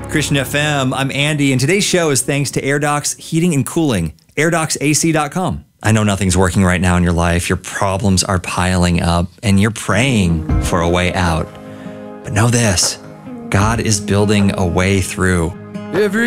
Christian FM, I'm Andy, and today's show is thanks to AirDocs Heating and Cooling, airdocsac.com. I know nothing's working right now in your life. Your problems are piling up, and you're praying for a way out. But know this, God is building a way through. Every